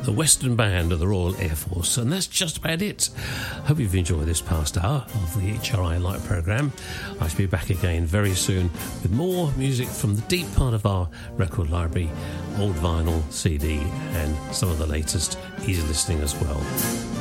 the Western Band of the Royal Air Force, and that's just about it. Hope you've enjoyed this past hour of the HRI Light programme. I shall be back again very soon with more music from the deep part of our record library, old vinyl, CD, and some of the latest easy listening as well.